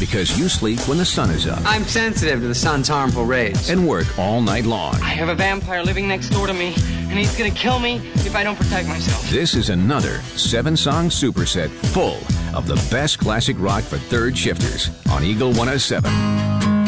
because you sleep when the sun is up. I'm sensitive to the sun's harmful rays. And work all night long. I have a vampire living next door to me, and he's going to kill me if I don't protect myself. This is another 7-song superset full of the best classic rock for third shifters on Eagle 107.